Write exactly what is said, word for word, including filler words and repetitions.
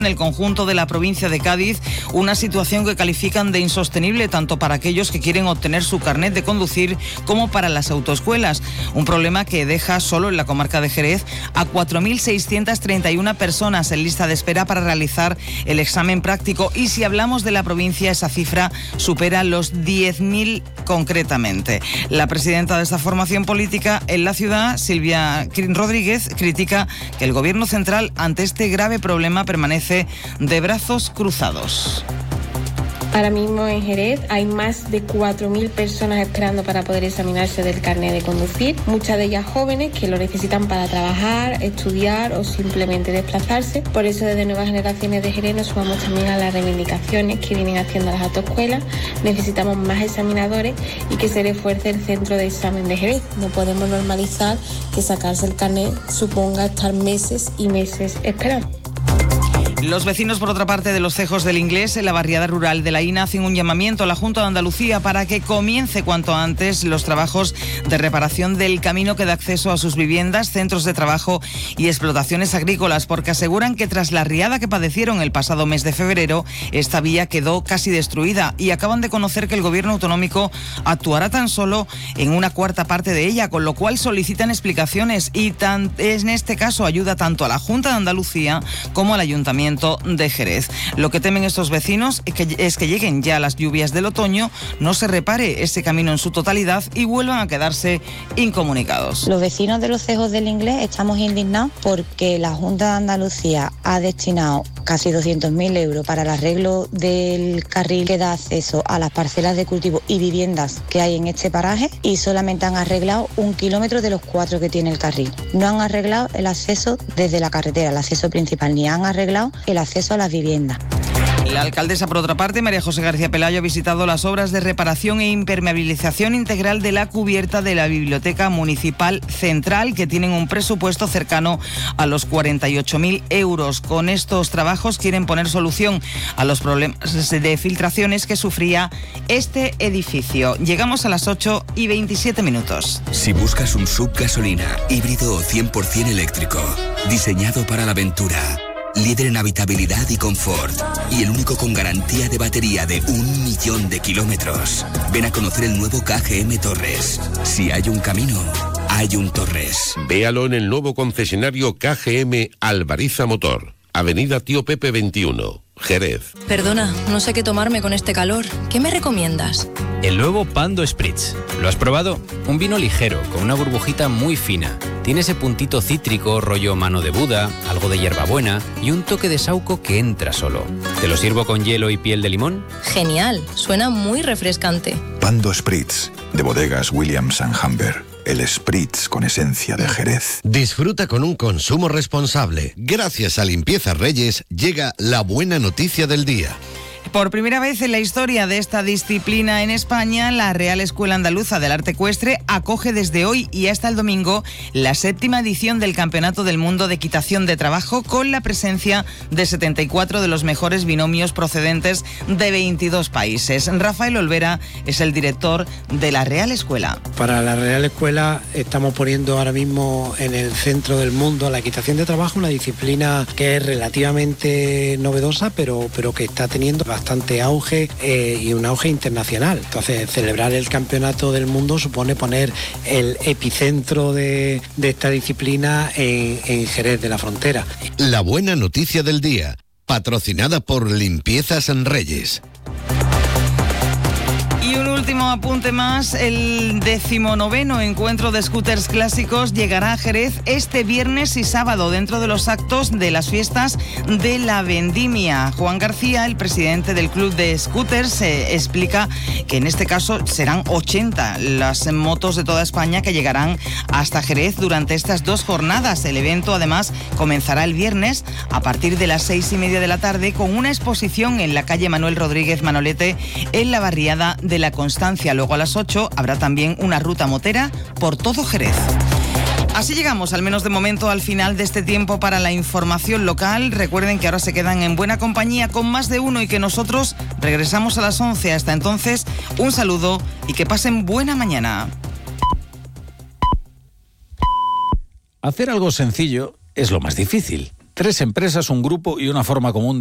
en el conjunto de la provincia de Cádiz, una situación que califican de insostenible tanto para aquellos que quieren obtener su carnet de conducir como para las autoescuelas. Un problema que deja solo en la comarca de Jerez a cuatro mil seiscientas treinta y una personas en lista de espera para realizar el examen práctico, y si hablamos de la provincia, esa cifra supera los diez mil concretamente. La presidenta de esta formación política en la ciudad, Silvia Rodríguez, critica que el gobierno central ante este grave problema permanece de brazos cruzados. Ahora mismo en Jerez hay más de cuatro mil personas esperando para poder examinarse del carnet de conducir, muchas de ellas jóvenes que lo necesitan para trabajar, estudiar o simplemente desplazarse. Por eso desde Nuevas Generaciones de Jerez nos sumamos también a las reivindicaciones que vienen haciendo las autoescuelas. Necesitamos más examinadores y que se refuerce el centro de examen de Jerez. No podemos normalizar que sacarse el carnet suponga estar meses y meses esperando. Los vecinos, por otra parte, de los Cejos del Inglés, en la barriada rural de La Ina, hacen un llamamiento a la Junta de Andalucía para que comience cuanto antes los trabajos de reparación del camino que da acceso a sus viviendas, centros de trabajo y explotaciones agrícolas, porque aseguran que tras la riada que padecieron el pasado mes de febrero, esta vía quedó casi destruida, y acaban de conocer que el gobierno autonómico actuará tan solo en una cuarta parte de ella, con lo cual solicitan explicaciones y tan, en este caso ayuda tanto a la Junta de Andalucía como al Ayuntamiento de Jerez. Lo que temen estos vecinos es que, es que lleguen ya las lluvias del otoño, no se repare ese camino en su totalidad y vuelvan a quedarse incomunicados. Los vecinos de los Cejos del Inglés estamos indignados porque la Junta de Andalucía ha destinado casi doscientos mil euros para el arreglo del carril que da acceso a las parcelas de cultivo y viviendas que hay en este paraje, y solamente han arreglado un kilómetro de los cuatro que tiene el carril. No han arreglado el acceso desde la carretera, el acceso principal, ni han arreglado el acceso a las viviendas. La alcaldesa, por otra parte, María José García Pelayo, ha visitado las obras de reparación e impermeabilización integral de la cubierta de la Biblioteca Municipal Central, que tienen un presupuesto cercano a los cuarenta y ocho mil euros. Con estos trabajos quieren poner solución a los problemas de filtraciones que sufría este edificio. Llegamos a las ocho y veintisiete minutos. Si buscas un sub gasolina, híbrido o cien por ciento eléctrico, diseñado para la aventura, líder en habitabilidad y confort, y el único con garantía de batería de un millón de kilómetros. Ven a conocer el nuevo K G M Torres. Si hay un camino, hay un Torres. Véalo en el nuevo concesionario K G M Alvariza Motor, Avenida Tío Pepe veintiuno, Jerez. Perdona, no sé qué tomarme con este calor. ¿Qué me recomiendas? El nuevo Pando Spritz. ¿Lo has probado? Un vino ligero, con una burbujita muy fina. Tiene ese puntito cítrico, rollo mano de Buda, algo de hierbabuena y un toque de saúco que entra solo. ¿Te lo sirvo con hielo y piel de limón? Genial, suena muy refrescante. Pando Spritz, de bodegas Williams and Humber. El Spritz con esencia de Jerez. Disfruta con un consumo responsable. Gracias a Limpiezas Reyes llega la buena noticia del día. Por primera vez en la historia de esta disciplina en España, la Real Escuela Andaluza del Arte Ecuestre acoge desde hoy y hasta el domingo la séptima edición del Campeonato del Mundo de Equitación de Trabajo, con la presencia de setenta y cuatro de los mejores binomios procedentes de veintidós países. Rafael Olvera es el director de la Real Escuela. Para la Real Escuela estamos poniendo ahora mismo en el centro del mundo la equitación de trabajo, una disciplina que es relativamente novedosa, pero, pero que está teniendo bastante auge eh, y un auge internacional. Entonces, celebrar el campeonato del mundo supone poner el epicentro de, de esta disciplina en, en Jerez de la Frontera. La buena noticia del día, patrocinada por Limpiezas Reyes. Y un último apunte más, el decimonoveno encuentro de scooters clásicos llegará a Jerez este viernes y sábado dentro de los actos de las fiestas de la Vendimia. Juan García, el presidente del club de scooters, eh, explica que en este caso serán ochenta las motos de toda España que llegarán hasta Jerez durante estas dos jornadas. El evento además comenzará el viernes a partir de las seis y media de la tarde con una exposición en la calle Manuel Rodríguez Manolete en la barriada de La Constancia. Luego a las ocho habrá también una ruta motera por todo Jerez. Así llegamos, al menos de momento, al final de este tiempo para la información local. Recuerden que ahora se quedan en buena compañía con Más de Uno y que nosotros regresamos a las once. Hasta entonces, un saludo y que pasen buena mañana. Hacer algo sencillo es lo más difícil. tres empresas, un grupo y una forma común